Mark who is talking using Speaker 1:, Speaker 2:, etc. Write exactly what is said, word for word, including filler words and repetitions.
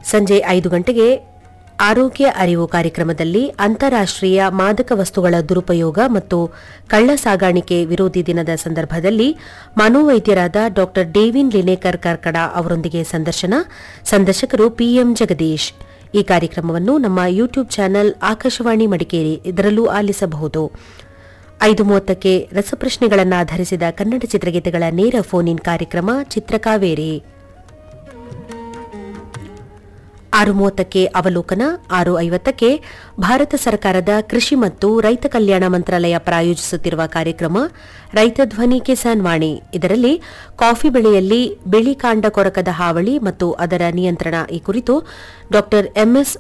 Speaker 1: ಸಂಜೆ ಐದು ಗಂಟೆಗೆ ಆರೋಗ್ಯ ಅರಿವು ಕಾರ್ಯಕ್ರಮದಲ್ಲಿ ಅಂತಾರಾಷ್ಟೀಯ ಮಾದಕ ವಸ್ತುಗಳ ದುರುಪಯೋಗ ಮತ್ತು ಕಳ್ಳ ಸಾಗಾಣಿಕೆ ವಿರೋಧಿ ದಿನದ ಸಂದರ್ಭದಲ್ಲಿ ಮನೋವೈದ್ಯರಾದ ಡಾ ಡೇವಿನ್ ಲಿನೇಕರ್ ಕರ್ಕಡ ಅವರೊಂದಿಗೆ ಸಂದರ್ಶನ. ಸಂದರ್ಶಕರು ಪಿಎಂ ಜಗದೀಶ್. ಈ ಕಾರ್ಯಕ್ರಮವನ್ನು ನಮ್ಮ ಯೂಟ್ಯೂಬ್ ಚಾನೆಲ್ ಆಕಾಶವಾಣಿ ಮಡಿಕೇರಿ ಇದರಲ್ಲೂ ಆಲಿಸಬಹುದು. ಐದು ಮೂವತ್ತಕ್ಕೆ ರಸಪ್ರಶ್ನೆಗಳನ್ನು ಆಧರಿಸಿದ ಕನ್ನಡ ಚಿತ್ರಗೀತೆಗಳ ನೇರ ಫೋನ್ ಇನ್ ಕಾರ್ಯಕ್ರಮ ಚಿತ್ರಕಾವೇರಿ. ಆರು ಮೂವತ್ತಕ್ಕೆ ಅವಲೋಕನ. ಆರು ಐವತ್ತಕ್ಕೆ ಭಾರತ ಸರ್ಕಾರದ ಕೃಷಿ ಮತ್ತು ರೈತ ಕಲ್ಯಾಣ ಮಂತ್ರಾಲಯ ಪ್ರಾಯೋಜಿಸುತ್ತಿರುವ ಕಾರ್ಯಕ್ರಮ ರೈತ ಧ್ವನಿ ಕಿಸಾನ್ ವಾಣಿ. ಇದರಲ್ಲಿ ಕಾಫಿ ಬೆಳೆಯಲ್ಲಿ ಬಿಳಿ ಕಾಂಡ ಕೊರಕದ ಹಾವಳಿ ಮತ್ತು ಅದರ ನಿಯಂತ್ರಣ ಈ ಕುರಿತು ಡಾ ಎಂಎಸ್